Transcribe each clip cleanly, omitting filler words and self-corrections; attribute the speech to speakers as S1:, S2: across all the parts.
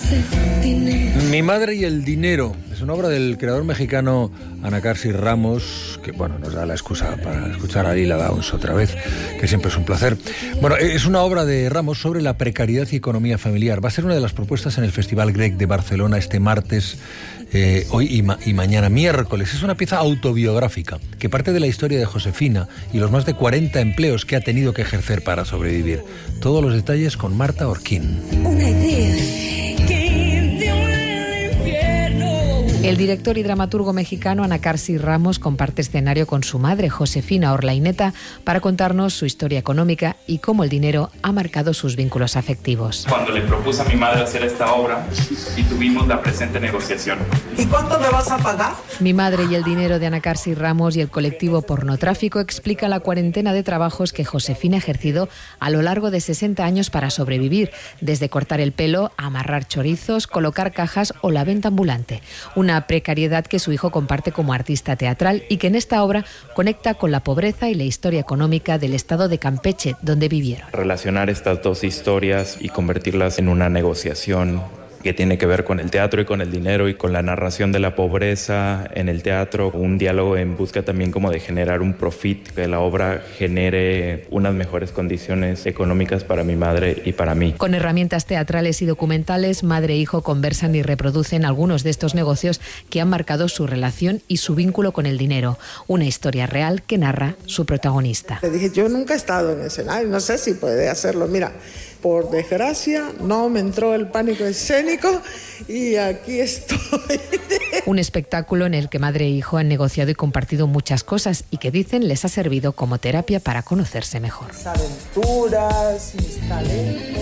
S1: Mi madre y el dinero es una obra del creador mexicano Anacarsis Ramos, que bueno, nos da la excusa para escuchar a Lila Downs otra vez, que siempre es un placer. Bueno, es una obra de Ramos sobre la precariedad y economía familiar. Va a ser una de las propuestas en el Festival Grec de Barcelona este martes, hoy y mañana miércoles. Es una pieza autobiográfica que parte de la historia de Josefina y los más de 40 empleos que ha tenido que ejercer para sobrevivir. Todos los detalles con Marta Orquín.
S2: Una idea.
S3: El director y dramaturgo mexicano Anacarsis Ramos comparte escenario con su madre, Josefina Orlaineta, para contarnos su historia económica y cómo el dinero ha marcado sus vínculos afectivos.
S4: Cuando le propuse a mi madre hacer esta obra y tuvimos la presente negociación.
S2: ¿Y cuánto me vas a pagar?
S3: Mi madre y el dinero de Anacarsis Ramos y el colectivo Pornotráfico explica la cuarentena de trabajos que Josefina ha ejercido a lo largo de 60 años para sobrevivir, desde cortar el pelo, amarrar chorizos, colocar cajas o la venta ambulante. Una precariedad que su hijo comparte como artista teatral y que en esta obra conecta con la pobreza y la historia económica del estado de Campeche, donde vivieron.
S4: Relacionar estas dos historias y convertirlas en una negociación que tiene que ver con el teatro y con el dinero y con la narración de la pobreza en el teatro, un diálogo en busca también como de generar un profit, que la obra genere unas mejores condiciones económicas para mi madre y para mí.
S3: Con herramientas teatrales y documentales, madre e hijo conversan y reproducen algunos de estos negocios que han marcado su relación y su vínculo con el dinero. Una historia real que narra su protagonista.
S2: Le dije, yo nunca he estado en escenario, no sé si puede hacerlo. Mira, por desgracia no me entró el pánico escénico y aquí estoy.
S3: Un espectáculo en el que madre e hijo han negociado y compartido muchas cosas y que dicen les ha servido como terapia para conocerse mejor.
S2: Mis aventuras, mis talentos.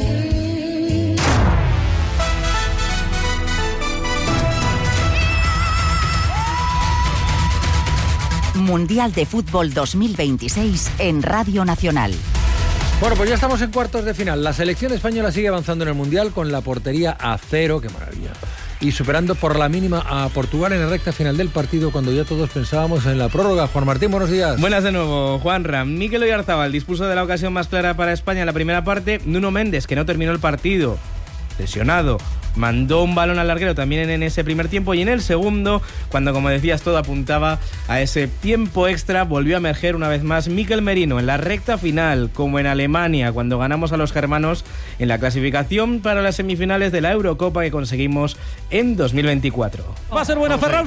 S5: Mundial de Fútbol 2026 en Radio Nacional.
S1: Bueno, pues ya estamos en cuartos de final. La selección española sigue avanzando en el Mundial con la portería a 0, qué maravilla. Y superando por la mínima a Portugal en la recta final del partido cuando ya todos pensábamos en la prórroga. Juan Martín, buenos días.
S6: Buenas de nuevo, Juanra. Mikel Oyarzabal dispuso de la ocasión más clara para España en la primera parte. Nuno Méndez, que no terminó el partido, lesionado, mandó un balón al larguero también en ese primer tiempo, y en el segundo, cuando, como decías, todo apuntaba a ese tiempo extra, volvió a emerger una vez más Mikel Merino en la recta final, como en Alemania, cuando ganamos a los germanos en la clasificación para las semifinales de la Eurocopa que conseguimos en 2024.
S7: Va a ser buena, Ferran.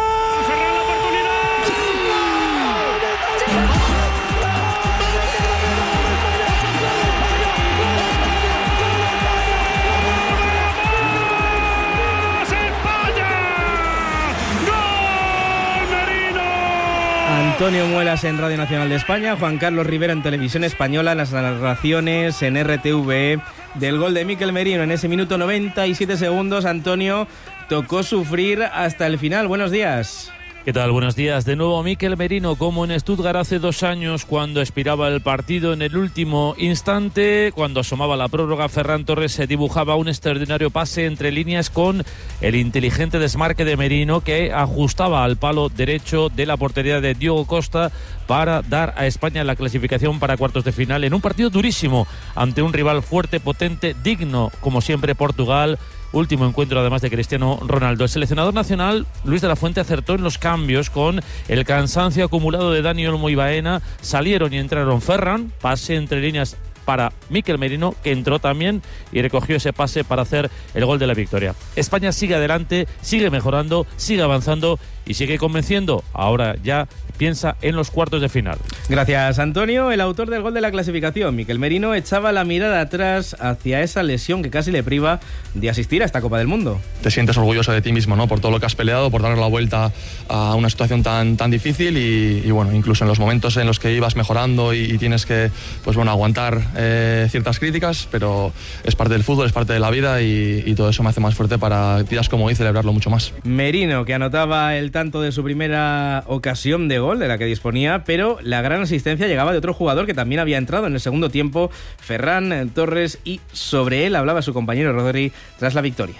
S6: Antonio Muelas en Radio Nacional de España, Juan Carlos Rivera en Televisión Española, las narraciones en RTV del gol de Mikel Merino en ese minuto 97 segundos. Antonio, tocó sufrir hasta el final. Buenos días.
S7: ¿Qué tal? Buenos días. De nuevo Mikel Merino, como en Stuttgart hace 2 años, cuando expiraba el partido en el último instante, cuando asomaba la prórroga. Ferran Torres se dibujaba un extraordinario pase entre líneas con el inteligente desmarque de Merino, que ajustaba al palo derecho de la portería de Diogo Costa para dar a España la clasificación para cuartos de final en un partido durísimo ante un rival fuerte, potente, digno, como siempre, Portugal. Último encuentro además de Cristiano Ronaldo. El seleccionador nacional, Luis de la Fuente, acertó en los cambios con el cansancio acumulado de Dani Olmo y Baena. Salieron y entraron Ferran, pase entre líneas para Mikel Merino, que entró también y recogió ese pase para hacer el gol de la victoria. España sigue adelante, sigue mejorando, sigue avanzando y sigue convenciendo. Ahora ya piensa en los cuartos de final.
S6: Gracias, Antonio. El autor del gol de la clasificación, Mikel Merino, echaba la mirada atrás hacia esa lesión que casi le priva de asistir a esta Copa del Mundo.
S8: Te sientes orgulloso de ti mismo, ¿no? Por todo lo que has peleado, por darle la vuelta a una situación tan difícil y bueno, incluso en los momentos en los que ibas mejorando y tienes que, pues bueno, aguantar ciertas críticas, pero es parte del fútbol, es parte de la vida y todo eso me hace más fuerte para días como hoy celebrarlo mucho más.
S6: Merino, que anotaba el tanto de su primera ocasión de gol de la que disponía, pero la gran asistencia llegaba de otro jugador que también había entrado en el segundo tiempo, Ferran Torres, y sobre él hablaba su compañero Rodri tras la victoria.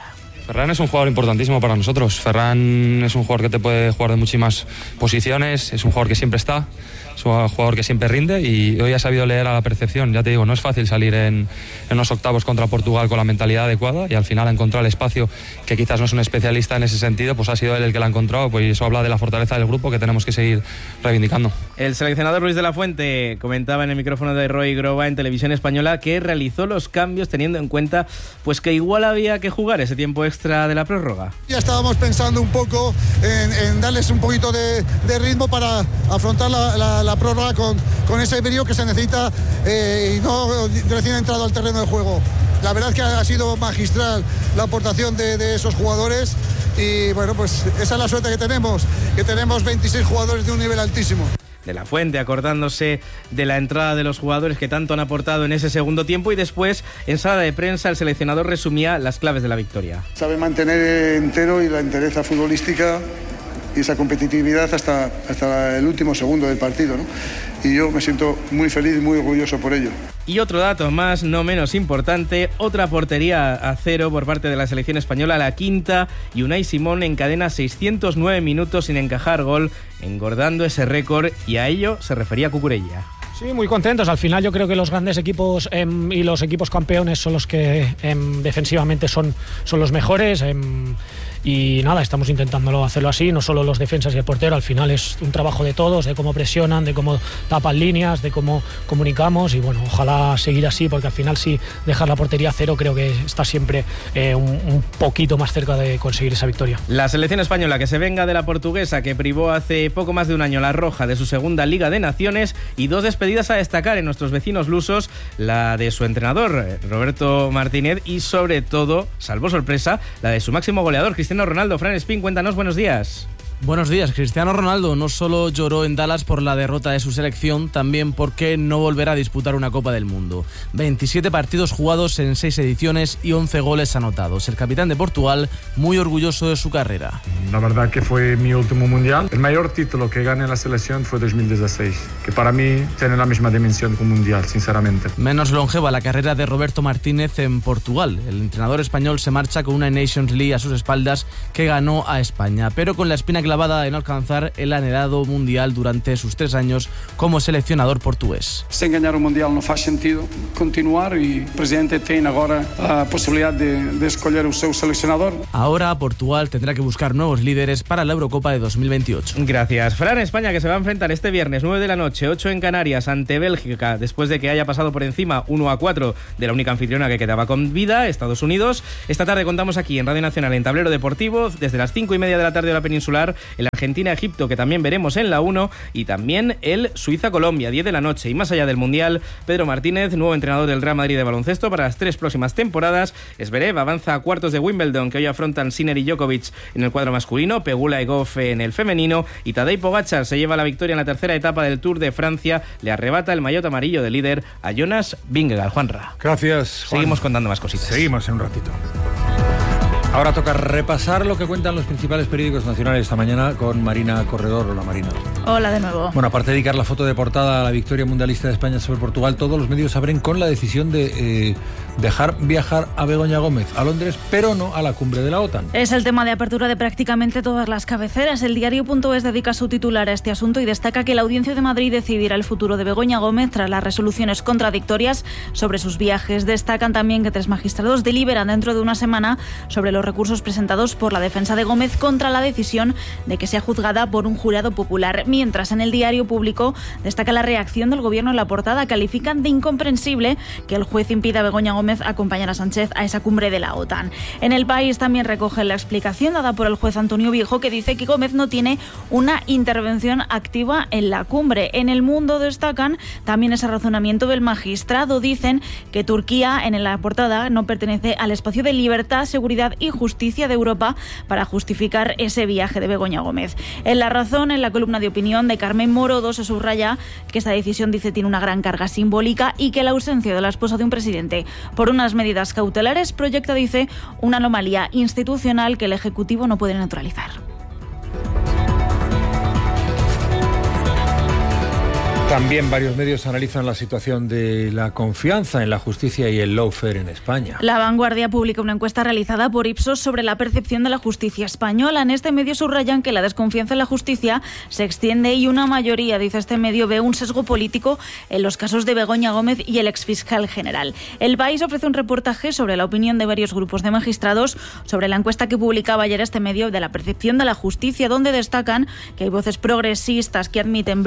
S8: Ferran es un jugador importantísimo para nosotros. Ferran es un jugador que te puede jugar de muchísimas posiciones, es un jugador que siempre está, es un jugador que siempre rinde y hoy ha sabido leer a la perfección. Ya te digo, no es fácil salir en unos octavos contra Portugal con la mentalidad adecuada y al final ha encontrado el espacio, que quizás no es un especialista en ese sentido, pues ha sido él el que lo ha encontrado, pues eso habla de la fortaleza del grupo que tenemos que seguir reivindicando.
S6: El seleccionador Luis de la Fuente comentaba en el micrófono de Roy Groba en Televisión Española que realizó los cambios teniendo en cuenta pues que igual había que jugar ese tiempo extra de la prórroga.
S9: Ya estábamos pensando un poco en darles un poquito de ritmo para afrontar la prórroga con ese brío que se necesita y no recién entrado al terreno de juego. La verdad es que ha sido magistral la aportación de esos jugadores y bueno, pues esa es la suerte que tenemos 26 jugadores de un nivel altísimo.
S6: De la Fuente acordándose de la entrada de los jugadores que tanto han aportado en ese segundo tiempo y después en sala de prensa el seleccionador resumía las claves de la victoria.
S9: Sabe mantener entero y la entereza futbolística y esa competitividad hasta el último segundo del partido, ¿no? Y yo me siento muy feliz y muy orgulloso por ello.
S6: Y otro dato más, no menos importante, otra portería a cero por parte de la selección española, la quinta, y Unai Simón encadena 609 minutos sin encajar gol, engordando ese récord, y a ello se refería Cucurella.
S10: Sí, muy contentos. Al final yo creo que los grandes equipos y los equipos campeones son los que defensivamente son los mejores. Y nada, estamos intentándolo hacerlo así, no solo los defensas y el portero, al final es un trabajo de todos, de cómo presionan, de cómo tapan líneas, de cómo comunicamos y bueno, ojalá seguir así porque al final si dejar la portería a cero creo que está siempre un poquito más cerca de conseguir esa victoria.
S6: La selección española que se venga de la portuguesa que privó hace poco más de un año la Roja de su segunda Liga de Naciones y dos despedidas a destacar en nuestros vecinos lusos, la de su entrenador Roberto Martínez y sobre todo, salvo sorpresa, la de su máximo goleador Cristiano Ronaldo. Fran Espín, cuéntanos, buenos días.
S11: Buenos días. Cristiano Ronaldo no solo lloró en Dallas por la derrota de su selección, también porque no volverá a disputar una Copa del Mundo. 27 partidos jugados en 6 ediciones y 11 goles anotados. El capitán de Portugal muy orgulloso de su carrera.
S12: La verdad que fue mi último mundial. El mayor título que gané en la selección fue 2016, que para mí tiene la misma dimensión que un mundial, sinceramente.
S11: Menos longeva la carrera de Roberto Martínez en Portugal. El entrenador español se marcha con una Nations League a sus espaldas que ganó a España, pero con la espina clavada en alcanzar el anhelado mundial durante sus 3 años como seleccionador portugués.
S13: Sem ganhar o mundial não faz sentido continuar e o presidente tem agora a posibilidade de escolher o seu seleccionador.
S11: Ahora Portugal tendrá que buscar nuevos líderes para la Eurocopa de 2028.
S6: Gracias. Fran, España que se va a enfrentar este viernes 9 de la noche, 8 en Canarias, ante Bélgica, después de que haya pasado por encima 1-4 de la única anfitriona que quedaba con vida, Estados Unidos. Esta tarde contamos aquí en Radio Nacional en Tablero Deportivo, desde las 5:30 de la tarde hora peninsular, el Argentina-Egipto, que también veremos en la 1, y también el Suiza-Colombia, 10 de la noche. Y más allá del Mundial, Pedro Martínez, nuevo entrenador del Real Madrid de baloncesto para las 3 próximas temporadas. Zverev avanza a cuartos de Wimbledon, que hoy afrontan Sinner y Djokovic en el cuadro masculino, Pegula y Goff en el femenino, y Tadej Pogačar se lleva la victoria en la tercera etapa del Tour de Francia, le arrebata el maillot amarillo de líder a Jonas Vingegaard. Juanra.
S1: Gracias, Juan.
S6: Seguimos contando más cositas.
S1: Seguimos en un ratito. Ahora toca repasar lo que cuentan los principales periódicos nacionales esta mañana con Marina Corredor. Hola, Marina.
S14: Hola de nuevo.
S1: Bueno, aparte de dedicar la foto de portada a la victoria mundialista de España sobre Portugal, todos los medios abren con la decisión de dejar viajar a Begoña Gómez a Londres, pero no a la cumbre de la OTAN.
S14: Es el tema de apertura de prácticamente todas las cabeceras. El diario.es dedica su titular a este asunto y destaca que la Audiencia de Madrid decidirá el futuro de Begoña Gómez tras las resoluciones contradictorias sobre sus viajes. Destacan también que 3 magistrados deliberan dentro de una semana sobre los recursos presentados por la defensa de Gómez contra la decisión de que sea juzgada por un jurado popular. Mientras, en el Diario Público destaca la reacción del Gobierno en la portada. Califican de incomprensible que el juez impida a Begoña Gómez acompañar a Sánchez a esa cumbre de la OTAN. En El País también recogen la explicación dada por el juez Antonio Viejo, que dice que Gómez no tiene una intervención activa en la cumbre. En El Mundo destacan también ese razonamiento del magistrado. Dicen que Turquía, en la portada, no pertenece al espacio de libertad, seguridad y justicia de Europa para justificar ese viaje de Begoña Gómez. En La Razón, en la columna de opinión de Carmen Morodo, se subraya que esta decisión, dice, tiene una gran carga simbólica y que la ausencia de la esposa de un presidente por unas medidas cautelares proyecta, dice, una anomalía institucional que el Ejecutivo no puede neutralizar.
S1: También varios medios analizan la situación de la confianza en la justicia y el lawfare en España.
S14: La Vanguardia publica una encuesta realizada por Ipsos sobre la percepción de la justicia española. En este medio subrayan que la desconfianza en la justicia se extiende y una mayoría, dice este medio, ve un sesgo político en los casos de Begoña Gómez y el exfiscal general. El País ofrece un reportaje sobre la opinión de varios grupos de magistrados sobre la encuesta que publicaba ayer este medio de la percepción de la justicia, donde destacan que hay voces progresistas que admiten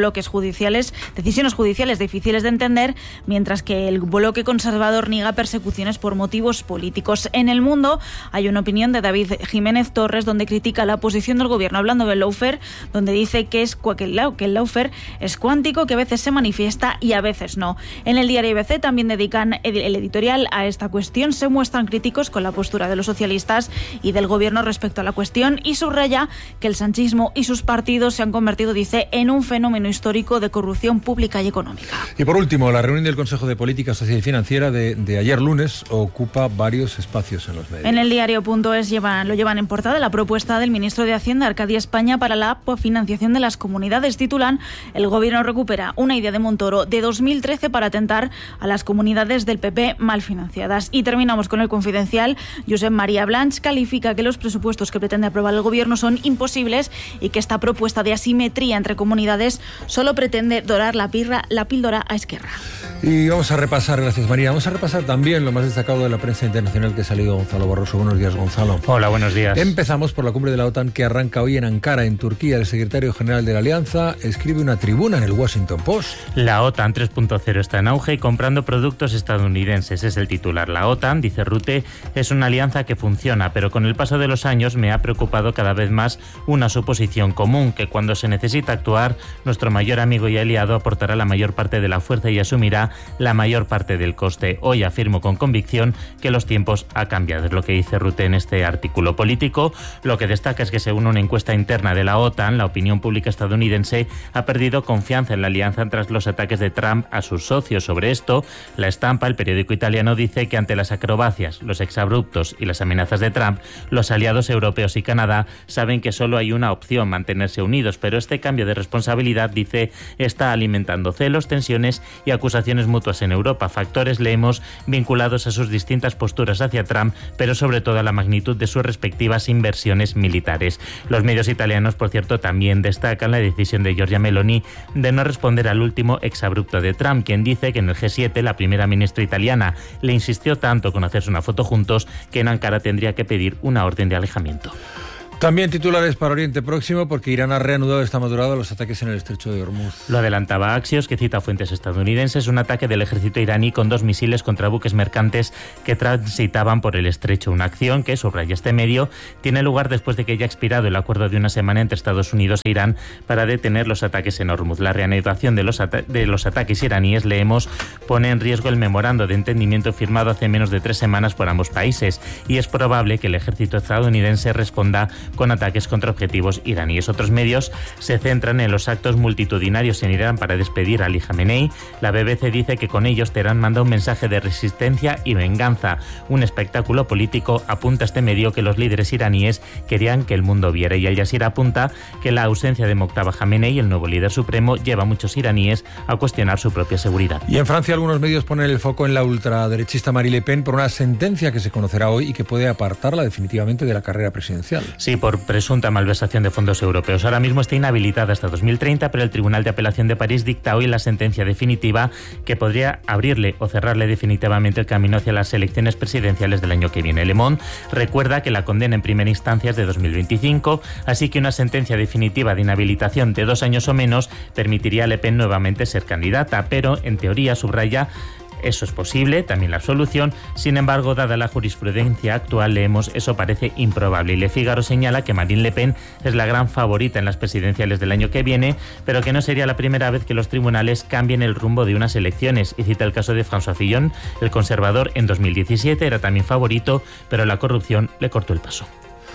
S14: decisiones judiciales difíciles de entender, mientras que el bloque conservador niega persecuciones por motivos políticos. En El Mundo hay una opinión de David Jiménez Torres, donde critica la posición del gobierno hablando del lawfare, donde dice que el lawfare es cuántico, que a veces se manifiesta y a veces no. En el diario ABC también dedican el editorial a esta cuestión. Se muestran críticos con la postura de los socialistas y del gobierno respecto a la cuestión y subraya que el sanchismo y sus partidos se han convertido, dice, en un fenómeno histórico de corrupción pública y económica.
S1: Y por último, la reunión del Consejo de Política Social y Financiera de ayer lunes ocupa varios espacios en los medios.
S14: En el diario.es lo llevan en portada la propuesta del ministro de Hacienda, Arcadia España, para la financiación de las comunidades. Titulan: el gobierno recupera una idea de Montoro de 2013 para atentar a las comunidades del PP mal financiadas. Y terminamos con El Confidencial. Josep María Blanch califica que los presupuestos que pretende aprobar el gobierno son imposibles y que esta propuesta de asimetría entre comunidades solo pretende dorar la píldora a Esquerra.
S1: Y vamos a repasar, gracias María, vamos a repasar también lo más destacado de la prensa internacional que ha salido Gonzalo Barroso. Buenos días, Gonzalo.
S15: Hola, buenos días.
S1: Empezamos por la cumbre de la OTAN que arranca hoy en Ankara, en Turquía. El secretario general de la Alianza escribe una tribuna en el Washington Post.
S15: La OTAN 3.0 está en auge y comprando productos estadounidenses. Es el titular. La OTAN, dice Rutte, es una alianza que funciona, pero con el paso de los años me ha preocupado cada vez más una suposición común, que cuando se necesita actuar, nuestro mayor amigo y aliado aportará la mayor parte de la fuerza y asumirá la mayor parte del coste. Hoy afirmo con convicción que los tiempos han cambiado. Es lo que dice Rutte en este artículo político. Lo que destaca es que, según una encuesta interna de la OTAN, la opinión pública estadounidense ha perdido confianza en la alianza tras los ataques de Trump a sus socios. Sobre esto, La Estampa, el periódico italiano, dice que ante las acrobacias, los exabruptos y las amenazas de Trump, los aliados europeos y Canadá saben que solo hay una opción: mantenerse unidos. Pero este cambio de responsabilidad, dice, está alimentando celos, tensiones y acusaciones mutuas en Europa. Factores, leemos, vinculados a sus distintas posturas hacia Trump, pero sobre todo a la magnitud de sus respectivas inversiones militares. Los medios italianos, por cierto, también destacan la decisión de Giorgia Meloni de no responder al último exabrupto de Trump, quien dice que en el G7 la primera ministra italiana le insistió tanto con hacerse una foto juntos que en Ankara tendría que pedir una orden de alejamiento.
S1: También titulares para Oriente Próximo, porque Irán ha reanudado esta madrugada los ataques en el estrecho de Hormuz.
S15: Lo adelantaba Axios, que cita fuentes estadounidenses, un ataque del ejército iraní con 2 misiles contra buques mercantes que transitaban por el estrecho. Una acción que, subraya este medio, tiene lugar después de que haya expirado el acuerdo de una semana entre Estados Unidos e Irán para detener los ataques en Hormuz. La reanudación de los ataques iraníes, leemos, pone en riesgo el memorando de entendimiento firmado hace menos de 3 semanas por ambos países, y es probable que el ejército estadounidense responda con ataques contra objetivos iraníes. Otros medios se centran en los actos multitudinarios en Irán para despedir a Ali Khamenei. La BBC dice que con ellos Teherán manda un mensaje de resistencia y venganza. Un espectáculo político, apunta este medio, que los líderes iraníes querían que el mundo viera. Y Al Jazeera apunta que la ausencia de Mojtaba Khamenei, el nuevo líder supremo, lleva a muchos iraníes a cuestionar su propia seguridad.
S1: Y en Francia algunos medios ponen el foco en la ultraderechista Marine Le Pen por una sentencia que se conocerá hoy y que puede apartarla definitivamente de la carrera presidencial.
S15: Sí, por presunta malversación de fondos europeos. Ahora mismo está inhabilitada hasta 2030, pero el Tribunal de Apelación de París dicta hoy la sentencia definitiva que podría abrirle o cerrarle definitivamente el camino hacia las elecciones presidenciales del año que viene. Le Monde recuerda que la condena en primera instancia es de 2025, así que una sentencia definitiva de inhabilitación de 2 años o menos permitiría a Le Pen nuevamente ser candidata, pero en teoría, subraya, eso es posible, también la absolución. Sin embargo, dada la jurisprudencia actual, leemos, eso parece improbable. Y Le Figaro señala que Marine Le Pen es la gran favorita en las presidenciales del año que viene, pero que no sería la primera vez que los tribunales cambien el rumbo de unas elecciones. Y cita el caso de François Fillon, el conservador, en 2017 era también favorito, pero la corrupción le cortó el paso.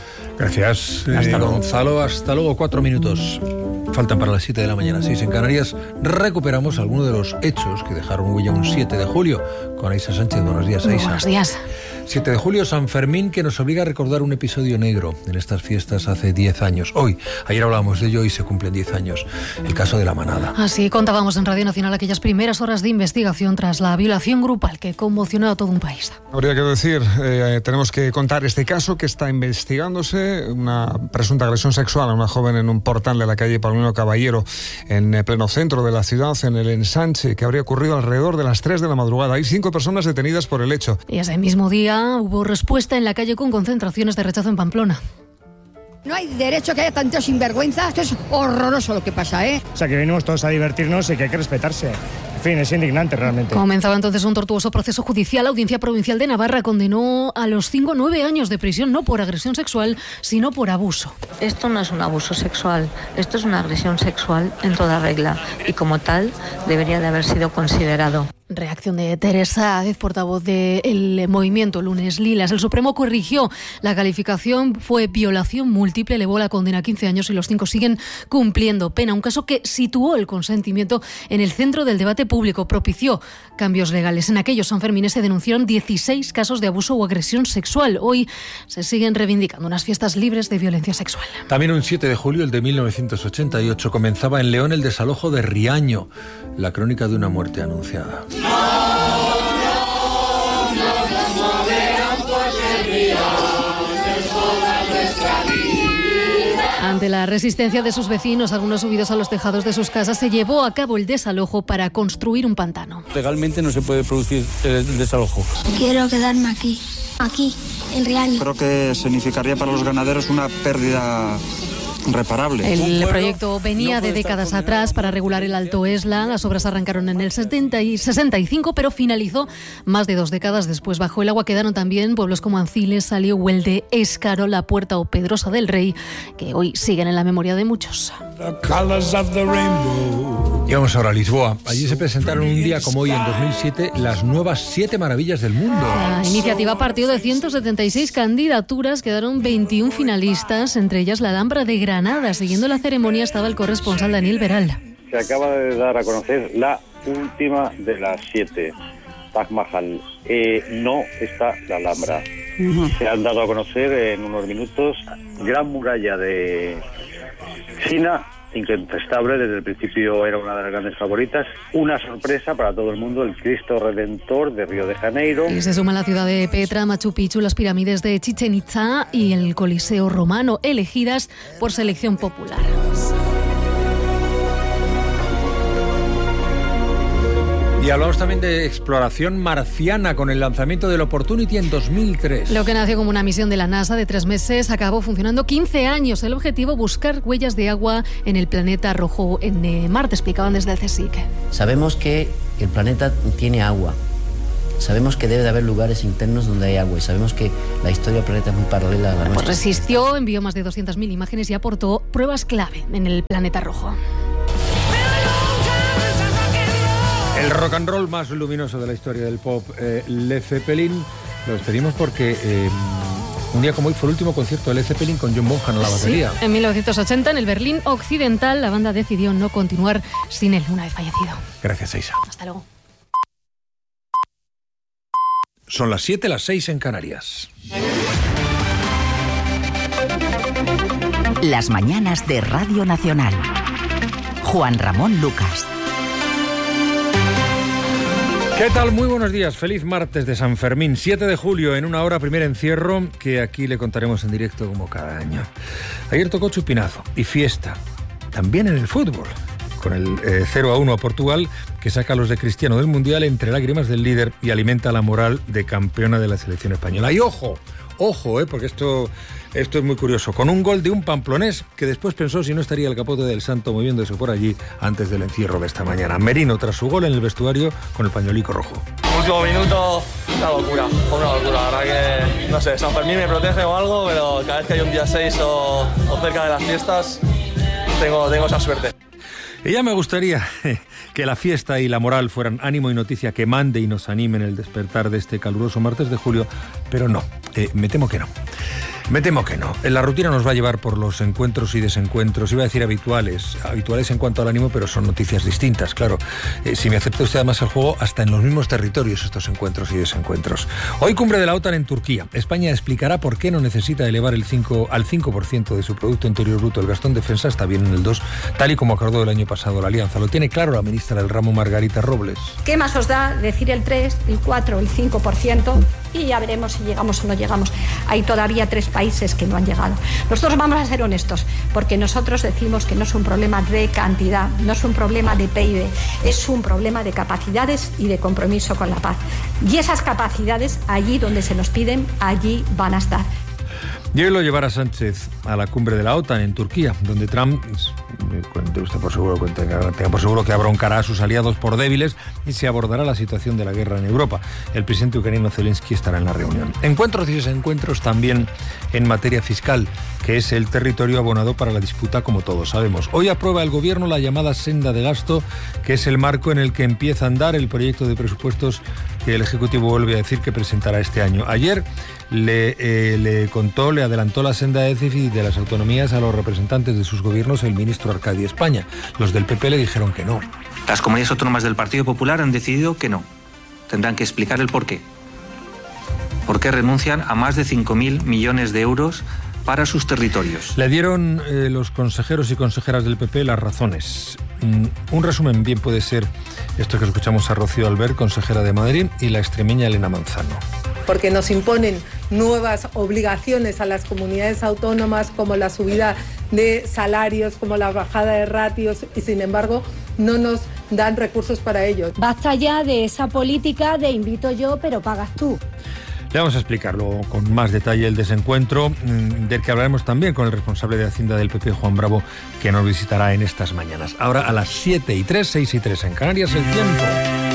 S1: Gracias, Gonzalo. Hasta luego. 4 minutos. Faltan para las 7 de la mañana, 6 en Canarias. Recuperamos algunos de los hechos que dejaron huella un 7 de julio con Aisa Sánchez. Buenos días, Aisa.
S3: Buenos días.
S1: 7 de julio, San Fermín, que nos obliga a recordar un episodio negro en estas fiestas hace 10 años. Ayer hablábamos de ello y se cumplen 10 años. El caso de La Manada.
S16: Así contábamos en Radio Nacional aquellas primeras horas de investigación tras la violación grupal que conmocionó a todo un país.
S17: Habría que decir, tenemos que contar este caso que está investigándose, una presunta agresión sexual a una joven en un portal de la calle Palomino Caballero, en pleno centro de la ciudad, en el ensanche, que habría ocurrido alrededor de las 3 de la madrugada. Hay 5 personas detenidas por el hecho.
S16: Y ese mismo día hubo respuesta en la calle con concentraciones de rechazo en Pamplona.
S18: No hay derecho que haya tanta sinvergüenza. Esto es horroroso lo que pasa, ¿eh?
S19: O sea, que venimos todos a divertirnos y que hay que respetarse. En fin, es indignante realmente.
S16: Comenzaba entonces un tortuoso proceso judicial. La Audiencia Provincial de Navarra condenó a los 5 9 años de prisión, no por agresión sexual, sino por abuso.
S20: Esto no es un abuso sexual, esto es una agresión sexual en toda regla y como tal debería de haber sido considerado.
S16: Reacción de Teresa Áez, portavoz del movimiento Lunes Lilas. El Supremo corrigió la calificación, fue violación múltiple, elevó la condena a 15 años y los 5 siguen cumpliendo pena. Un caso que situó el consentimiento en el centro del debate público, propició cambios legales. En aquellos sanfermines se denunciaron 16 casos de abuso o agresión sexual. Hoy se siguen reivindicando unas fiestas libres de violencia sexual.
S1: También un 7 de julio, el de 1988, comenzaba en León el desalojo de Riaño, la crónica de una muerte anunciada.
S16: Ante la resistencia de sus vecinos, algunos subidos a los tejados de sus casas, se llevó a cabo el desalojo para construir un pantano.
S21: Legalmente no se puede producir el desalojo.
S22: Quiero quedarme aquí, en Riaño.
S23: Creo que significaría para los ganaderos una pérdida reparable.
S16: El proyecto venía de décadas atrás para regular el Alto Esla. Las obras arrancaron en el 65, pero finalizó más de 2 décadas después. Bajo el agua quedaron también pueblos como Anciles, Salio, Huelde, Éscaro, La Puerta o Pedrosa del Rey, que hoy siguen en la memoria de muchos.
S1: Y vamos ahora a Lisboa. Allí se presentaron un día como hoy, en 2007, las nuevas 7 maravillas del mundo.
S16: La iniciativa partió de 176 candidaturas, quedaron 21 finalistas, entre ellas la Alhambra de Granada. Siguiendo la ceremonia estaba el corresponsal Daniel Veral.
S24: Se acaba de dar a conocer la última de las 7, Taj Mahal. No está la Alhambra. Se han dado a conocer en unos minutos Gran Muralla de China, incontestable, desde el principio era una de las grandes favoritas. Una sorpresa para todo el mundo, el Cristo Redentor de Río de Janeiro.
S16: Y se suman la ciudad de Petra, Machu Picchu, las pirámides de Chichén Itzá y el Coliseo Romano, elegidas por selección popular.
S1: Y hablamos también de exploración marciana con el lanzamiento del Opportunity en 2003.
S16: Lo que nació como una misión de la NASA de 3 meses acabó funcionando 15 años. El objetivo, buscar huellas de agua en el planeta rojo en Marte, explicaban desde el CSIC.
S25: Sabemos que el planeta tiene agua. Sabemos que debe de haber lugares internos donde hay agua y sabemos que la historia del planeta es muy paralela a la nuestra.
S16: Pues resistió, envió más de 200.000 imágenes y aportó pruebas clave en el planeta rojo.
S1: El rock and roll más luminoso de la historia del pop, Led Zeppelin. Lo despedimos porque un día como hoy fue el último concierto de Led Zeppelin con John Bonham a la batería.
S16: Sí, en 1980, en el Berlín Occidental, la banda decidió no continuar sin él una vez fallecido.
S1: Gracias, Isa.
S16: Hasta luego.
S1: Son las 7, las 6 en Canarias.
S5: Las mañanas de Radio Nacional. Juan Ramón Lucas.
S1: ¿Qué tal? Muy buenos días. Feliz martes de San Fermín, 7 de julio, en una hora primer encierro que aquí le contaremos en directo como cada año. Ayer tocó chupinazo y fiesta, también en el fútbol, con el 0-1 a Portugal, que saca a los de Cristiano del Mundial entre lágrimas del líder y alimenta la moral de campeona de la selección española. Y ojo, porque esto es muy curioso, con un gol de un pamplonés que después pensó si no estaría el capote del Santo moviéndose por allí antes del encierro de esta mañana. Merino, tras su gol en el vestuario con el pañuelico rojo.
S8: Último minuto, una locura, la verdad que, no sé, San Fermín me protege o algo, pero cada vez que hay un día 6 o cerca de las fiestas, tengo esa suerte.
S1: Y ya me gustaría que la fiesta y la moral fueran ánimo y noticia que mande y nos anime en el despertar de este caluroso martes de julio, pero no, me temo que no. Me temo que no. La rutina nos va a llevar por los encuentros y desencuentros, iba a decir habituales en cuanto al ánimo, pero son noticias distintas, claro. Si me acepta usted además el juego, hasta en los mismos territorios estos encuentros y desencuentros. Hoy cumbre de la OTAN en Turquía. España explicará por qué no necesita elevar al 5% de su Producto Interior Bruto el gasto en defensa, está bien en el 2, tal y como acordó el año pasado la Alianza. Lo tiene claro la ministra del ramo, Margarita Robles.
S2: ¿Qué más os da decir el 3, el 4, el 5%? Y ya veremos si llegamos o no llegamos. Hay todavía 3 países que no han llegado. Nosotros vamos a ser honestos, porque nosotros decimos que no es un problema de cantidad, no es un problema de PIB, es un problema de capacidades y de compromiso con la paz. Y esas capacidades, allí donde se nos piden, allí van a estar.
S1: Y hoy lo llevará Sánchez a la cumbre de la OTAN en Turquía, donde Trump, tenga por seguro que abroncará a sus aliados por débiles y se abordará la situación de la guerra en Europa. El presidente ucraniano Zelensky estará en la reunión. Encuentros y desencuentros también en materia fiscal, que es el territorio abonado para la disputa, como todos sabemos. Hoy aprueba el Gobierno la llamada senda de gasto, que es el marco en el que empieza a andar el proyecto de presupuestos que el Ejecutivo vuelve a decir que presentará este año. Ayer le adelantó la senda de déficit de las autonomías a los representantes de sus gobiernos el ministro Arcadi España. Los del PP le dijeron que no.
S4: Las comunidades autónomas del Partido Popular han decidido que no. Tendrán que explicar el porqué. ¿Por qué renuncian a más de 5.000 millones de euros para sus territorios?
S1: Le dieron los consejeros y consejeras del PP las razones. Un resumen bien puede ser esto que escuchamos a Rocío Albert, consejera de Madrid, y la extremeña Elena Manzano.
S7: Porque nos imponen nuevas obligaciones a las comunidades autónomas, como la subida de salarios, como la bajada de ratios, y sin embargo no nos dan recursos para ello.
S9: Basta ya de esa política de invito yo, pero pagas tú.
S1: Le vamos a explicarlo con más detalle el desencuentro, del que hablaremos también con el responsable de Hacienda del PP, Juan Bravo, que nos visitará en estas mañanas. Ahora a las 7:03, 6:03 en Canarias, el tiempo.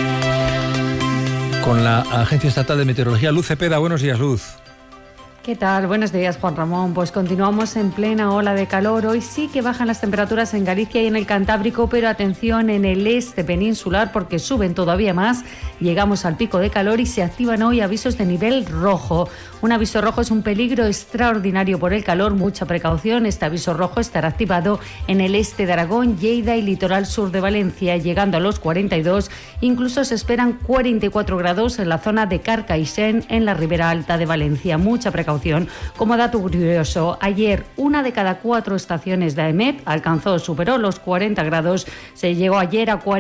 S1: Con la Agencia Estatal de Meteorología, Luz Cepeda. Buenos días, Luz.
S10: ¿Qué tal? Buenos días, Juan Ramón. Pues continuamos en plena ola de calor. Hoy sí que bajan las temperaturas en Galicia y en el Cantábrico, pero atención en el este peninsular porque suben todavía más. Llegamos al pico de calor y se activan hoy avisos de nivel rojo. Un aviso rojo es un peligro extraordinario por el calor. Mucha precaución. Este aviso rojo estará activado en el este de Aragón, Lleida y litoral sur de Valencia, llegando a los 42. Incluso se esperan 44 grados en la zona de Carcaixent, en la ribera alta de Valencia. Mucha precaución. Como dato curioso, ayer 1 de cada 4 estaciones de AEMET superó los 40 grados. Se llegó ayer a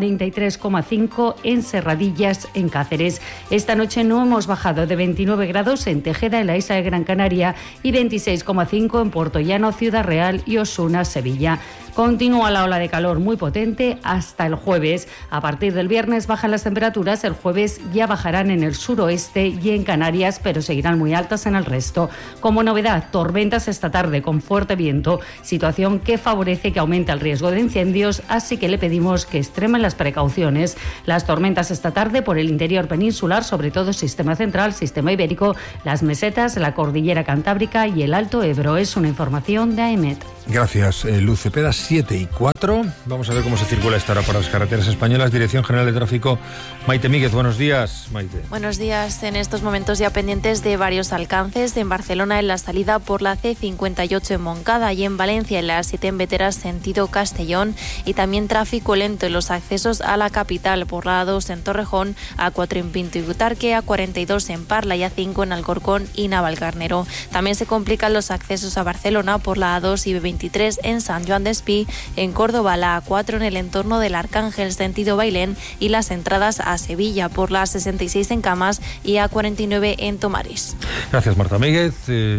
S10: 43,5 en Serradillas, en Cáceres. Esta noche no hemos bajado de 29 grados en Tejeda, en la isla de Gran Canaria, y 26,5 en Puertollano, Ciudad Real y Osuna, Sevilla. Continúa la ola de calor muy potente hasta el jueves. A partir del viernes bajan las temperaturas. El jueves ya bajarán en el suroeste y en Canarias, pero seguirán muy altas en el resto. Como novedad, tormentas esta tarde con fuerte viento, situación que favorece que aumente el riesgo de incendios, así que le pedimos que extremen las precauciones. Las tormentas esta tarde por el interior peninsular, sobre todo sistema central, sistema ibérico, las mesetas, la cordillera cantábrica y el Alto Ebro. Es una información de AEMET.
S1: Gracias, Luz Cepeda. 7:04. Vamos a ver cómo se circula esta hora por las carreteras españolas. Dirección General de Tráfico, Maite Míguez. Buenos días, Maite.
S26: Buenos días. En estos momentos ya pendientes de varios alcances. En Barcelona, en la salida por la C58 en Moncada, y en Valencia, en la 7 en Veteras, sentido Castellón. Y también tráfico lento en los accesos a la capital, por la A2 en Torrejón, A4 en Pinto y Butarque, A42 en Parla y A5 en Alcorcón y Navalcarnero. También se complican los accesos a Barcelona por la A2 y B23 en San Joan d'Espí, en Córdoba la A4 en el entorno del Arcángel sentido Bailén, y las entradas a Sevilla por la A66 en Camas y A49 en Tomares.
S1: Gracias, Marta Míguez.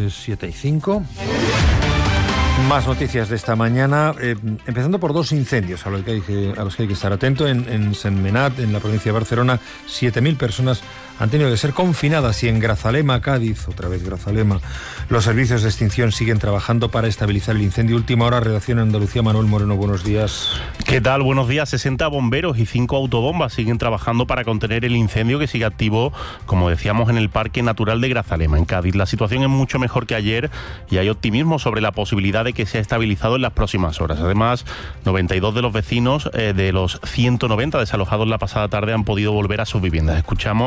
S1: 7:05. Más noticias de esta mañana, empezando por 2 incendios a los que hay que estar atento. En Sentmenat, en la provincia de Barcelona, 7.000 personas han tenido que ser confinadas, y en Grazalema, Cádiz, otra vez Grazalema, los servicios de extinción siguen trabajando para estabilizar el incendio. Última hora, redacción en Andalucía, Manuel Moreno, buenos días.
S27: ¿Qué tal? Buenos días. 60 bomberos y 5 autobombas siguen trabajando para contener el incendio que sigue activo, como decíamos, en el Parque Natural de Grazalema, en Cádiz. La situación es mucho mejor que ayer y hay optimismo sobre la posibilidad de que sea estabilizado en las próximas horas. Además, 92 de los vecinos de los 190 desalojados la pasada tarde han podido volver a sus viviendas. Escuchamos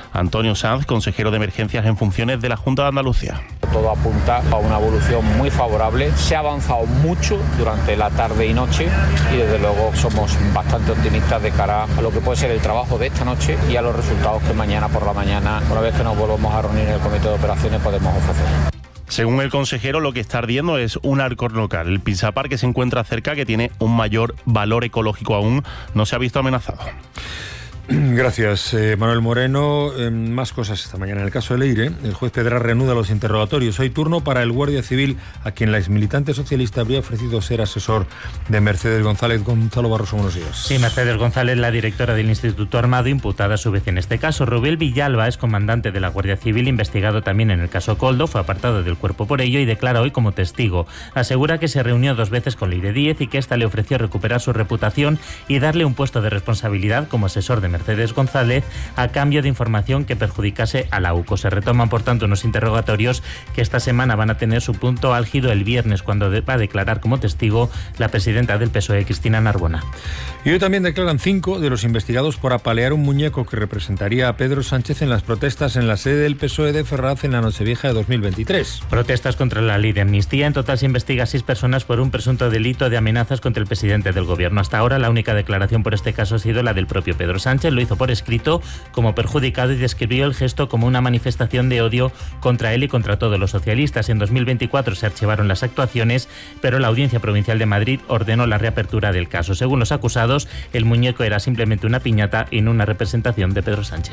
S27: Antonio Sanz, consejero de Emergencias en funciones de la Junta de Andalucía.
S3: Todo apunta a una evolución muy favorable. Se ha avanzado mucho durante la tarde y noche y desde luego somos bastante optimistas de cara a lo que puede ser el trabajo de esta noche y a los resultados que mañana por la mañana, una vez que nos volvamos a reunir en el comité de operaciones, podemos ofrecer.
S27: Según el consejero, lo que está ardiendo es un arco local. El Pinsapar, que se encuentra cerca, que tiene un mayor valor ecológico aún, no se ha visto amenazado.
S1: Gracias, Manuel Moreno. Más cosas esta mañana. En el caso de Leire, el juez Pedra reanuda los interrogatorios. Hoy turno para el guardia civil, a quien la exmilitante socialista habría ofrecido ser asesor de Mercedes González. Gonzalo Barroso, buenos días.
S6: Sí, Mercedes González, la directora del Instituto Armado, imputada a su vez en este caso. Rubiel Villalba es comandante de la Guardia Civil, investigado también en el caso Coldo, fue apartado del cuerpo por ello y declara hoy como testigo. Asegura que se reunió 2 veces con Leire Díez y que ésta le ofreció recuperar su reputación y darle un puesto de responsabilidad como asesor de Mercedes González a cambio de información que perjudicase a la UCO. Se retoman, por tanto, unos interrogatorios que esta semana van a tener su punto álgido el viernes, cuando va a declarar como testigo la presidenta del PSOE, Cristina Narbona.
S1: Y hoy también declaran 5 de los investigados por apalear un muñeco que representaría a Pedro Sánchez en las protestas en la sede del PSOE de Ferraz en la Nochevieja de 2023.
S6: Protestas contra la ley de amnistía. En total se investiga a 6 personas por un presunto delito de amenazas contra el presidente del gobierno. Hasta ahora la única declaración por este caso ha sido la del propio Pedro Sánchez. Lo hizo por escrito como perjudicado y describió el gesto como una manifestación de odio contra él y contra todos los socialistas. En 2024 se archivaron las actuaciones, pero la Audiencia Provincial de Madrid ordenó la reapertura del caso. Según los acusados, el muñeco era simplemente una piñata y no una representación de Pedro Sánchez.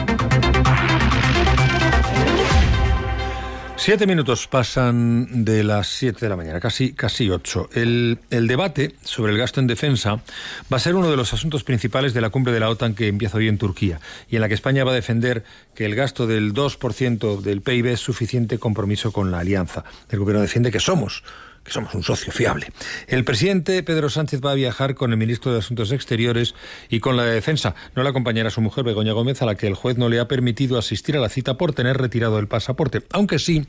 S1: 7 minutos pasan de las 7 de la mañana, casi 8. El debate sobre el gasto en defensa va a ser uno de los asuntos principales de la cumbre de la OTAN que empieza hoy en Turquía y en la que España va a defender que el gasto del 2% del PIB es suficiente compromiso con la alianza. El gobierno defiende que somos un socio fiable. El presidente Pedro Sánchez va a viajar con el ministro de Asuntos Exteriores y con la de Defensa. No le acompañará su mujer, Begoña Gómez, a la que el juez no le ha permitido asistir a la cita por tener retirado el pasaporte, aunque sí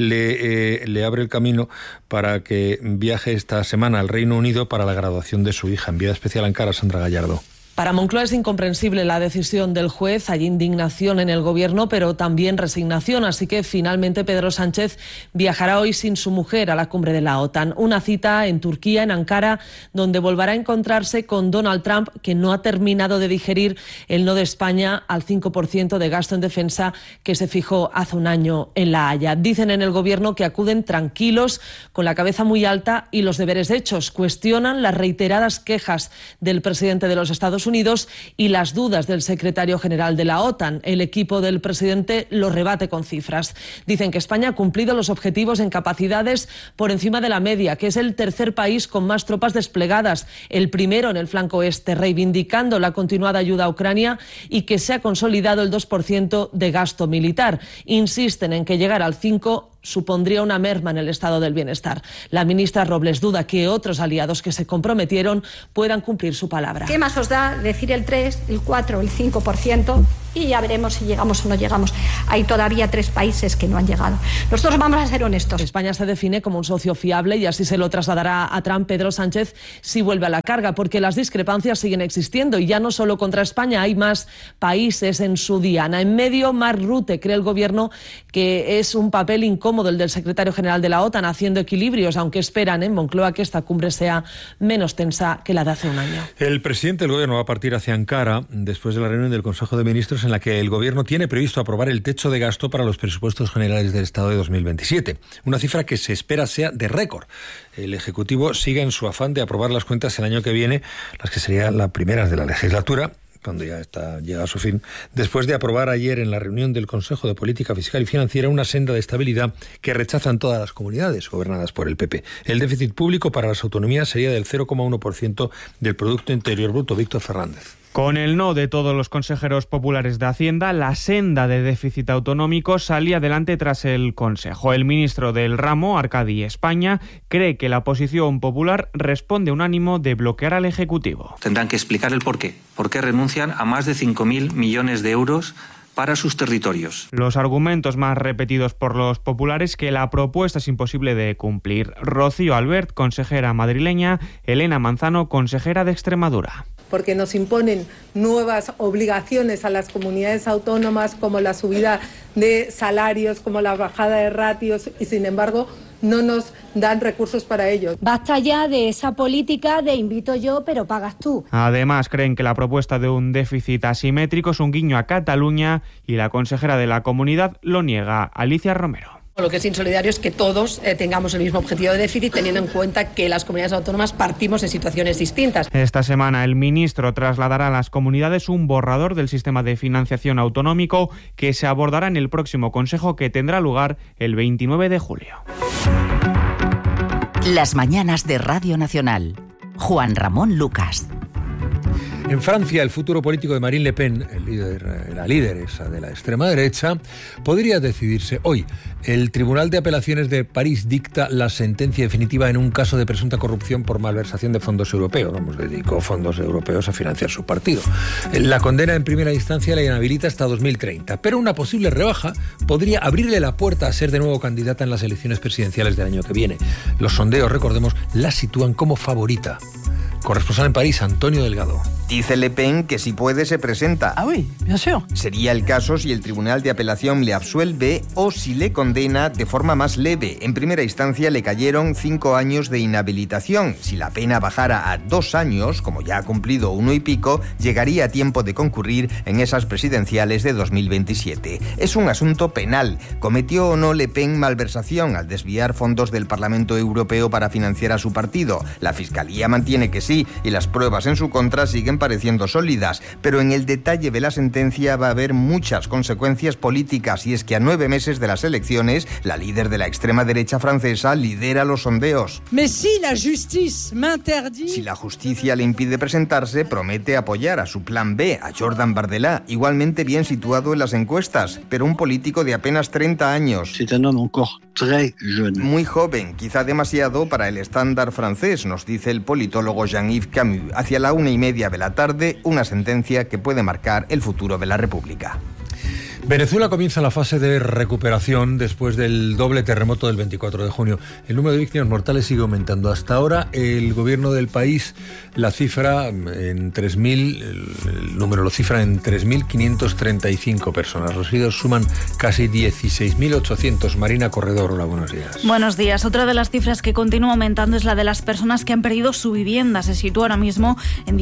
S1: le abre el camino para que viaje esta semana al Reino Unido para la graduación de su hija. Enviada especial a Ankara, Sandra Gallardo.
S11: Para Moncloa es incomprensible la decisión del juez, hay indignación en el gobierno, pero también resignación, así que finalmente Pedro Sánchez viajará hoy sin su mujer a la cumbre de la OTAN. Una cita en Turquía, en Ankara, donde volverá a encontrarse con Donald Trump, que no ha terminado de digerir el no de España al 5% de gasto en defensa que se fijó hace un año en La Haya. Dicen en el gobierno que acuden tranquilos, con la cabeza muy alta y los deberes hechos. Cuestionan las reiteradas quejas del presidente de los Estados Unidos y las dudas del secretario general de la OTAN. El equipo del presidente lo rebate con cifras. Dicen que España ha cumplido los objetivos en capacidades por encima de la media, que es el tercer país con más tropas desplegadas, el primero en el flanco este, reivindicando la continuada ayuda a Ucrania y que se ha consolidado el 2% de gasto militar. Insisten en que llegar al 5% supondría una merma en el estado del bienestar. La ministra Robles duda que otros aliados que se comprometieron puedan cumplir su palabra.
S2: ¿Qué más os da decir el 3, el 4, el 5%? Y ya veremos si llegamos o no llegamos. Hay todavía 3 países que no han llegado. Nosotros vamos a ser honestos.
S11: España se define como un socio fiable y así se lo trasladará a Trump Pedro Sánchez si vuelve a la carga, porque las discrepancias siguen existiendo y ya no solo contra España, hay más países en su diana. En medio, Mark Rutte cree el gobierno que es un papel incómodo el del secretario general de la OTAN, haciendo equilibrios, aunque esperan en Moncloa que esta cumbre sea menos tensa que la de hace un año.
S1: El presidente del gobierno va a partir hacia Ankara después de la reunión del Consejo de Ministros en la que el gobierno tiene previsto aprobar el techo de gasto para los presupuestos generales del Estado de 2027, una cifra que se espera sea de récord. El Ejecutivo sigue en su afán de aprobar las cuentas el año que viene, las que serían las primeras de la legislatura, cuando ya llega a su fin, después de aprobar ayer en la reunión del Consejo de Política Fiscal y Financiera una senda de estabilidad que rechazan todas las comunidades gobernadas por el PP. El déficit público para las autonomías sería del 0,1% del Producto Interior Bruto. Víctor Fernández.
S12: Con el no de todos los consejeros populares de Hacienda, la senda de déficit autonómico salía adelante tras el Consejo. El ministro del ramo, Arcadi España, cree que la posición popular responde a un ánimo de bloquear al Ejecutivo.
S4: Tendrán que explicar el porqué. ¿Por qué renuncian a más de 5.000 millones de euros para sus territorios?
S12: Los argumentos más repetidos por los populares que la propuesta es imposible de cumplir. Rocío Albert, consejera madrileña, Elena Manzano, consejera de Extremadura.
S7: porque nos imponen nuevas obligaciones a las comunidades autónomas, como la subida de salarios, como la bajada de ratios, y sin embargo no nos dan recursos para ello.
S9: Basta ya de esa política de invito yo, pero pagas tú.
S12: Además, creen que la propuesta de un déficit asimétrico es un guiño a Cataluña y la consejera de la comunidad lo niega. Alicia Romero.
S13: Lo que es insolidario es que todos tengamos el mismo objetivo de déficit, teniendo en cuenta que las comunidades autónomas partimos de situaciones distintas.
S12: Esta semana el ministro trasladará a las comunidades un borrador del sistema de financiación autonómico que se abordará en el próximo Consejo, que tendrá lugar el 29 de julio.
S5: Las mañanas de Radio Nacional. Juan Ramón Lucas.
S1: En Francia, el futuro político de Marine Le Pen, la líder esa de la extrema derecha, podría decidirse hoy. El Tribunal de Apelaciones de París dicta la sentencia definitiva en un caso de presunta corrupción por malversación de fondos europeos. Dedicó fondos europeos a financiar su partido. La condena en primera instancia la inhabilita hasta 2030, pero una posible rebaja podría abrirle la puerta a ser de nuevo candidata en las elecciones presidenciales del año que viene. Los sondeos, recordemos, la sitúan como favorita. Corresponsal en París, Antonio Delgado.
S14: Dice Le Pen que si puede se presenta.
S15: Ah oui, bien sûr.
S14: Sería el caso si el Tribunal de Apelación le absuelve o si le condena de forma más leve. En primera instancia le cayeron 5 años de inhabilitación. Si la pena bajara a 2 años, como ya ha cumplido 1 y pico, llegaría a tiempo de concurrir en esas presidenciales de 2027. Es un asunto penal. ¿Cometió o no Le Pen malversación al desviar fondos del Parlamento Europeo para financiar a su partido? La Fiscalía mantiene que sí, y las pruebas en su contra siguen pareciendo sólidas, pero en el detalle de la sentencia va a haber muchas consecuencias políticas, y es que a 9 meses de las elecciones, la líder de la extrema derecha francesa lidera los sondeos.
S15: Si la
S14: justicia le impide presentarse, promete apoyar a su plan B, a Jordan Bardella, igualmente bien situado en las encuestas, pero un político de apenas 30 años. Muy joven, quizá demasiado para el estándar francés, nos dice el politólogo Jean-Yves Camus. Hacia la 1:30 de la tarde, una sentencia que puede marcar el futuro de la República.
S1: Venezuela comienza la fase de recuperación después del doble terremoto del 24 de junio. El número de víctimas mortales sigue aumentando. Hasta ahora, el gobierno del país la cifra en 3.000, el número lo cifra en 3.535 personas. Los heridos suman casi 16.800. Marina Corredor, hola, buenos días.
S17: Buenos días. Otra de las cifras que continúa aumentando es la de las personas que han perdido su vivienda. Se sitúa ahora mismo en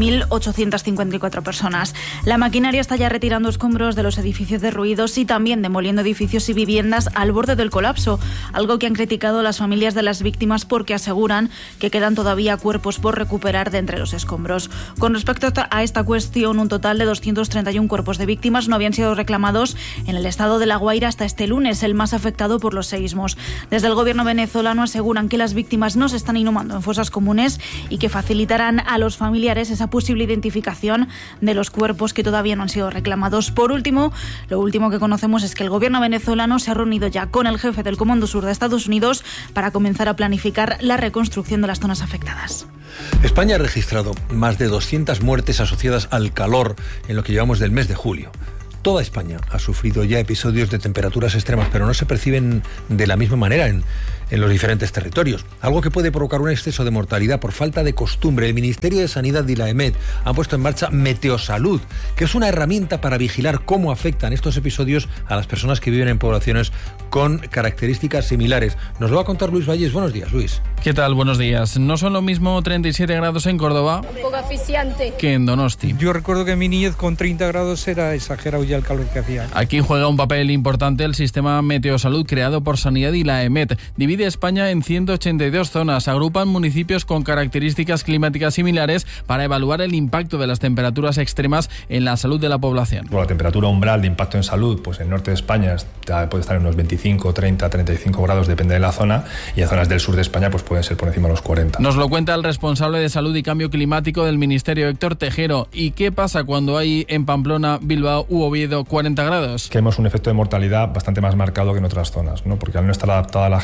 S17: 17.854 personas. La maquinaria está ya retirando escombros de los edificios derruidos y también demoliendo edificios y viviendas al borde del colapso, algo que han criticado las familias de las víctimas porque aseguran que quedan todavía cuerpos por recuperar de entre los escombros. Con respecto a esta cuestión, un total de 231 cuerpos de víctimas no habían sido reclamados en el estado de La Guaira hasta este lunes, el más afectado por los seísmos. Desde el gobierno venezolano aseguran que las víctimas no se están inhumando en fosas comunes y que facilitarán a los familiares esa posible identificación de los cuerpos que todavía no han sido reclamados. Por último, lo último que conocemos es que el gobierno venezolano se ha reunido ya con el jefe del Comando Sur de Estados Unidos para comenzar a planificar la reconstrucción de las zonas afectadas.
S1: España ha registrado más de 200 muertes asociadas al calor en lo que llevamos del mes de julio. Toda España ha sufrido ya episodios de temperaturas extremas, pero no se perciben de la misma manera en los diferentes territorios. Algo que puede provocar un exceso de mortalidad por falta de costumbre. El Ministerio de Sanidad y la EMET han puesto en marcha Meteosalud, que es una herramienta para vigilar cómo afectan estos episodios a las personas que viven en poblaciones con características similares. Nos lo va a contar Luis Valles. Buenos días, Luis.
S18: ¿Qué tal? Buenos días. No son lo mismo 37 grados en Córdoba que en Donosti.
S21: Yo recuerdo que en mi niñez con 30 grados era exagerado ya el calor que hacía.
S18: Aquí juega un papel importante el sistema Meteosalud creado por Sanidad y la EMET. Divide España en 182 zonas. Agrupan municipios con características climáticas similares para evaluar el impacto de las temperaturas extremas en la salud de la población.
S19: La temperatura umbral de impacto en salud, pues en el norte de España puede estar en unos 25, 30, 35 grados, depende de la zona, y en zonas del sur de España pues pueden ser por encima de los 40.
S18: Nos lo cuenta el responsable de Salud y Cambio Climático del Ministerio, Héctor Tejero. ¿Y qué pasa cuando hay en Pamplona, Bilbao u Oviedo 40 grados?
S19: Que vemos un efecto de mortalidad bastante más marcado que en otras zonas, ¿no? Porque al no estar adaptada la gente,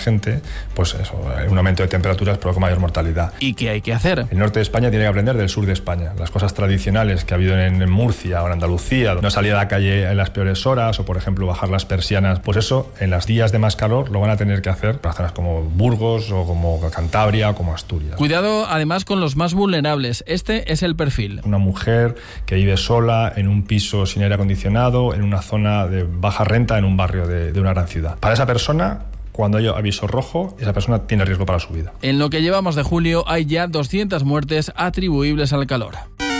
S19: pues eso, un aumento de temperaturas provoca mayor mortalidad.
S18: ¿Y qué hay que hacer?
S19: El norte de España tiene que aprender del sur de España. Las cosas tradicionales que ha habido en Murcia o en Andalucía, no salir a la calle en las peores horas o, por ejemplo, bajar las persianas, pues eso, en los días de más calor lo van a tener que hacer para zonas como Burgos o como Cantabria o como Asturias.
S18: Cuidado además con los más vulnerables. Este es el perfil.
S19: Una mujer que vive sola en un piso sin aire acondicionado, en una zona de baja renta, en un barrio de una gran ciudad. Para esa persona, cuando hay aviso rojo, esa persona tiene riesgo para su vida.
S18: En lo que llevamos de julio hay ya 200 muertes atribuibles al calor.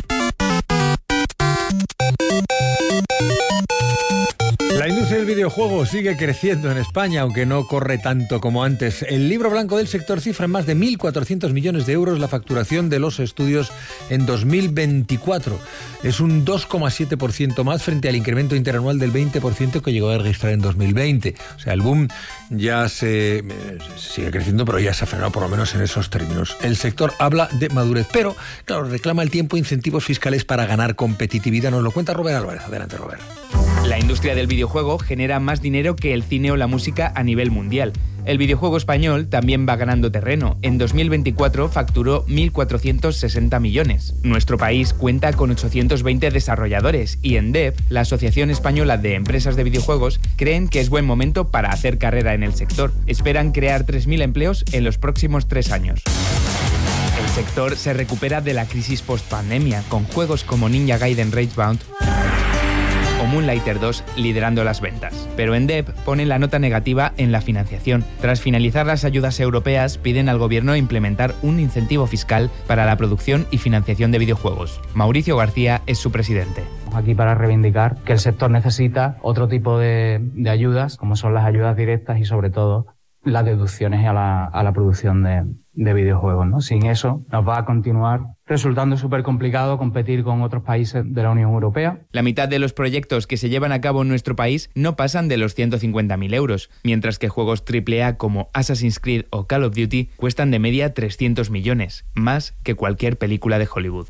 S1: La industria del videojuego sigue creciendo en España, aunque no corre tanto como antes. El libro blanco del sector cifra en más de 1.400 millones de euros la facturación de los estudios en 2024. Es un 2,7% más frente al incremento interanual del 20% que llegó a registrar en 2020. O sea, el boom ya se sigue creciendo, pero ya se ha frenado por lo menos en esos términos. El sector habla de madurez, pero, claro, reclama el tiempo incentivos fiscales para ganar competitividad. Nos lo cuenta Robert Álvarez. Adelante, Robert.
S8: La industria del videojuego genera más dinero que el cine o la música a nivel mundial. El videojuego español también va ganando terreno. En 2024 facturó 1.460 millones. Nuestro país cuenta con 820 desarrolladores y ENDEV, la Asociación Española de Empresas de Videojuegos, creen que es buen momento para hacer carrera en el sector. Esperan crear 3.000 empleos en los próximos 3 años. El sector se recupera de la crisis post-pandemia, con juegos como Ninja Gaiden Ragebound o Moonlighter 2 liderando las ventas. Pero ENDEV pone la nota negativa en la financiación. Tras finalizar las ayudas europeas, piden al gobierno implementar un incentivo fiscal para la producción y financiación de videojuegos. Mauricio García es su presidente.
S16: Aquí para reivindicar que el sector necesita otro tipo de ayudas, como son las ayudas directas y sobre todo las deducciones a la producción de videojuegos, ¿no? Sin eso nos va a continuar resultando súper complicado competir con otros países de la Unión Europea.
S8: La mitad de los proyectos que se llevan a cabo en nuestro país no pasan de los 150.000 euros, mientras que juegos AAA como Assassin's Creed o Call of Duty cuestan de media 300 millones, más que cualquier película de Hollywood.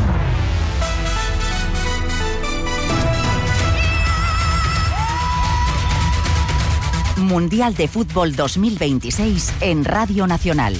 S5: Mundial de Fútbol 2026 en Radio Nacional.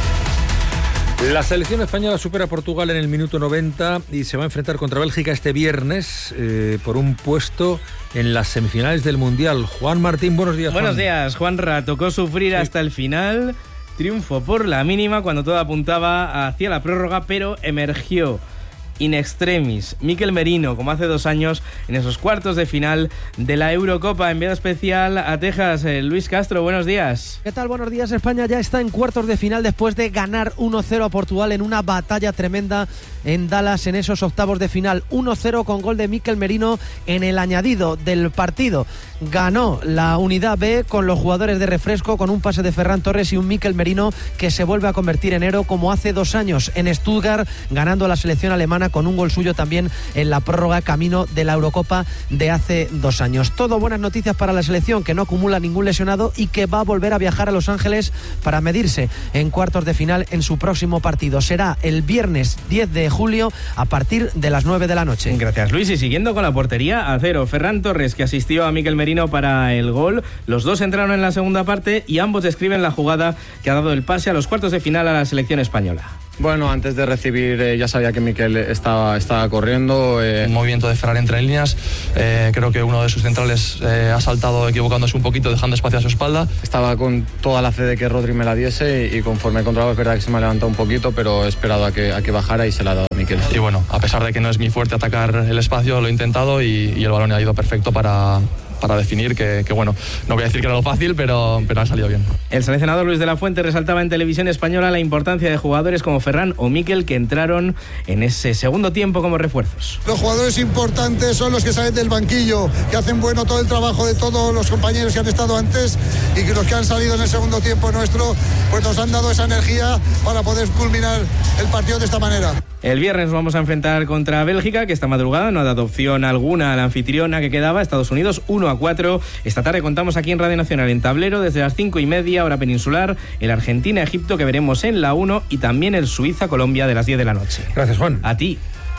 S1: La selección española supera a Portugal en el minuto 90 y se va a enfrentar contra Bélgica este viernes por un puesto en las semifinales del Mundial. Juan Martín, buenos días.
S20: Buenos días, Juanra. Tocó sufrir hasta el final. Triunfo por la mínima cuando todo apuntaba hacia la prórroga, pero emergió in extremis Mikel Merino, como hace 2 años, en esos cuartos de final de la Eurocopa. Enviado especial a Texas, Luis Castro, buenos días.
S22: ¿Qué tal? Buenos días. España ya está en cuartos de final después de ganar 1-0 a Portugal en una batalla tremenda en Dallas en esos octavos de final. 1-0 con gol de Mikel Merino en el añadido del partido. Ganó la unidad B con los jugadores de refresco, con un pase de Ferran Torres y un Mikel Merino que se vuelve a convertir en héroe como hace 2 años en Stuttgart, ganando a la selección alemana con un gol suyo también en la prórroga camino de la Eurocopa de hace 2 años. Todo buenas noticias para la selección, que no acumula ningún lesionado y que va a volver a viajar a Los Ángeles para medirse en cuartos de final en su próximo partido. Será el viernes 10 de julio a partir de las 9 de la noche.
S20: Gracias, Luis. Y siguiendo con la portería, a 0. Ferran Torres, que asistió a Mikel Merino para el gol. Los dos entraron en la segunda parte y ambos describen la jugada que ha dado el pase a los cuartos de final a la selección española.
S23: Bueno, antes de recibir ya sabía que Mikel estaba corriendo. Un movimiento de Ferran entre líneas. Creo que uno de sus centrales ha saltado equivocándose un poquito, dejando espacio a su espalda. Estaba con toda la fe de que Rodri me la diese y conforme he controlado es verdad que se me ha levantado un poquito, pero he esperado a que bajara y se la ha dado a Mikel. Y bueno, a pesar de que no es mi fuerte atacar el espacio, lo he intentado y el balón ha ido perfecto para definir que bueno, no voy a decir que era lo fácil, pero ha salido bien.
S20: El seleccionador Luis de la Fuente resaltaba en Televisión Española la importancia de jugadores como Ferran o Mikel, que entraron en ese segundo tiempo como refuerzos.
S24: Los jugadores importantes son los que salen del banquillo, que hacen bueno todo el trabajo de todos los compañeros que han estado antes, y que los que han salido en el segundo tiempo nuestro pues nos han dado esa energía para poder culminar el partido de esta manera.
S20: El viernes nos vamos a enfrentar contra Bélgica, que esta madrugada no ha dado opción alguna a la anfitriona que quedaba, Estados Unidos, 1-4. Esta tarde contamos aquí en Radio Nacional en tablero desde las 5:30 hora peninsular, el Argentina-Egipto que veremos en la 1 y también el Suiza-Colombia de las 10 de la noche.
S1: Gracias, Juan.
S20: A ti.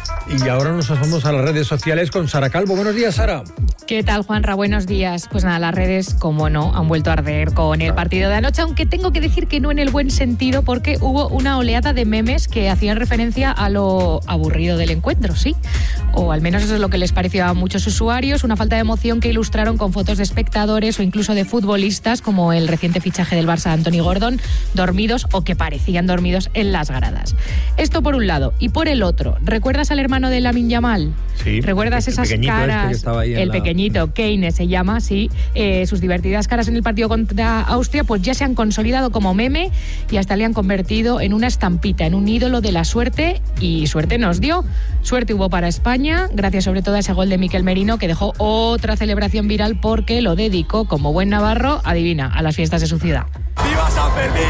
S1: Y ahora nos vamos a las redes sociales con Sara Calvo. Buenos días, Sara.
S2: ¿Qué tal, Juanra? Buenos días. Pues nada, las redes, como no, han vuelto a arder con el partido de anoche, aunque tengo que decir que no en el buen sentido, porque hubo una oleada de memes que hacían referencia a lo aburrido del encuentro, sí. O al menos eso es lo que les pareció a muchos usuarios, una falta de emoción que ilustraron con fotos de espectadores o incluso de futbolistas, como el reciente fichaje del Barça, Anthony Gordon, dormidos o que parecían dormidos en las gradas. Esto por un lado. Y por el otro, ¿recuerdas al hermano de Lamine Yamal?
S1: Sí.
S2: ¿Recuerdas esas caras? El pequeñito, Kane se llama, sí. Sus divertidas caras en el partido contra Austria, pues ya se han consolidado como meme y hasta le han convertido en una estampita, en un ídolo de la suerte, y suerte nos dio. Suerte hubo para España, gracias sobre todo a ese gol de Mikel Merino, que dejó otra celebración viral porque lo dedicó, como buen navarro, adivina, a las fiestas de su ciudad.
S3: ¡Viva San Fermín!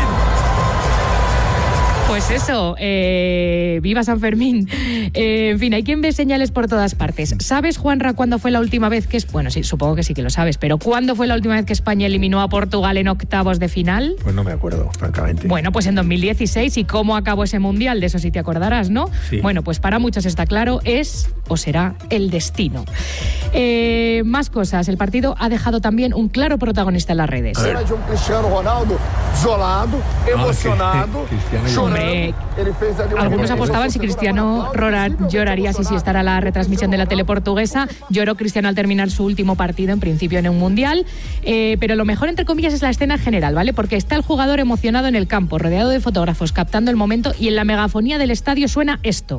S2: Pues eso, viva San Fermín. En fin, hay quien ve señales por todas partes. ¿Sabes, Juanra, cuándo fue la última vez que... Bueno, sí, supongo que sí que lo sabes, pero ¿cuándo fue la última vez que España eliminó a Portugal en octavos de final?
S1: Pues no me acuerdo, francamente.
S2: Bueno, pues en 2016. ¿Y cómo acabó ese mundial? De eso sí te acordarás, ¿no?
S1: Sí.
S2: Bueno, pues para muchos está claro, es o será el destino. Más cosas. El partido ha dejado también un claro protagonista en las redes.
S3: Era de un Cristiano Ronaldo isolado, emocionado,
S2: llorando. Algunos apostaban si Cristiano lloraría si estará la retransmisión de la tele portuguesa. Lloró Cristiano al terminar su último partido, en principio en un mundial. Pero lo mejor, entre comillas, es la escena general, ¿vale? Porque está el jugador emocionado en el campo, rodeado de fotógrafos, captando el momento, y en la megafonía del estadio suena esto.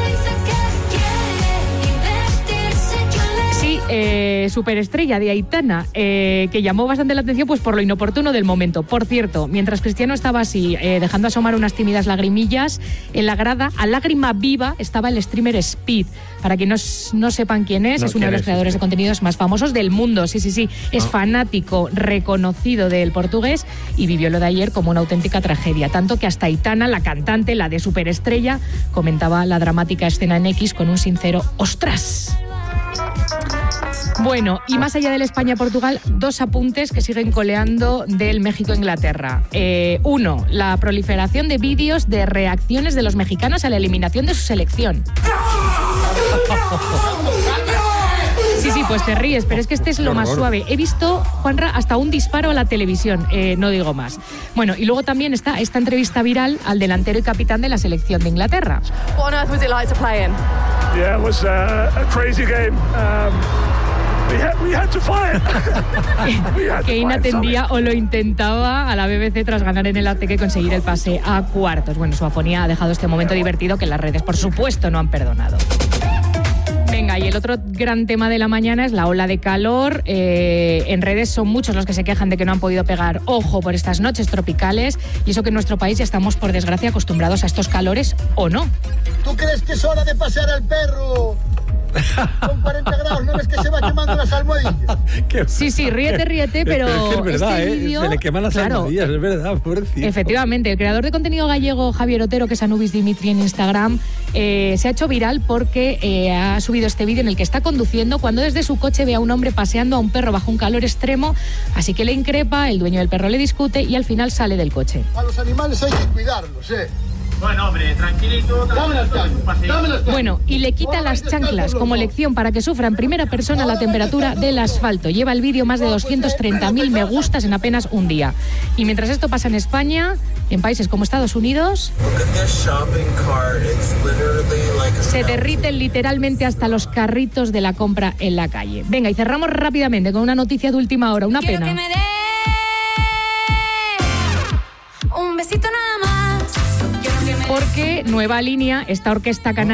S2: Superestrella de Aitana, que llamó bastante la atención pues por lo inoportuno del momento. Por cierto, mientras Cristiano estaba así, dejando asomar unas tímidas lagrimillas, en la grada, a lágrima viva, estaba el streamer Speed. Para quienes no sepan quién es uno de los creadores de contenidos más famosos del mundo. Sí. Es fanático, reconocido del portugués, y vivió lo de ayer como una auténtica tragedia. Tanto que hasta Aitana, la cantante, la de Superestrella, comentaba la dramática escena en X con un sincero ¡ostras! Bueno, y más allá del España-Portugal, dos apuntes que siguen coleando del México-Inglaterra. Uno, la proliferación de vídeos de reacciones de los mexicanos a la eliminación de su selección. Sí, pues te ríes, pero es que este es lo más suave. He visto, Juanra, hasta un disparo a la televisión, no digo más. Bueno, y luego también está esta entrevista viral al delantero y capitán de la selección de Inglaterra.
S6: What on earth was it like to play in?
S3: Yeah, it was a crazy game. We had to fight.
S2: Kane atendía o lo intentaba a la BBC tras ganar en el Azteca y conseguir el pase a cuartos. Bueno, su afonía ha dejado este momento divertido que las redes, por supuesto, no han perdonado. Venga, y el otro gran tema de la mañana es la ola de calor. En redes son muchos los que se quejan de que no han podido pegar ojo por estas noches tropicales, y eso que en nuestro país ya estamos, por desgracia, acostumbrados a estos calores, ¿o no?
S24: ¿Tú crees que es hora de pasear al perro? Con 40 grados, ¿no ves que se va quemando las almohadillas?
S2: Sí, ríete, pero
S1: es verdad,
S2: este vídeo,
S1: se le queman las almohadillas, es verdad, pobrecito.
S2: Efectivamente, el creador de contenido gallego Javier Otero, que es Anubis Dimitri en Instagram, se ha hecho viral porque ha subido este vídeo en el que está conduciendo cuando desde su coche ve a un hombre paseando a un perro bajo un calor extremo, así que le increpa, el dueño del perro le discute y al final sale del coche.
S24: A los animales hay que cuidarlos,
S3: Bueno, hombre, tranquilito.
S2: Bueno, y le quita las chanclas como lección para que sufra en primera persona la temperatura del asfalto. Lleva el vídeo más de 230.000 me gustas en apenas un día. Y mientras esto pasa en España, en países como Estados Unidos, se derriten literalmente hasta los carritos de la compra en la calle. Venga, y cerramos rápidamente con una noticia de última hora, una pena.
S6: Un besito nada más.
S2: Porque Nueva Línea, esta orquesta canaria,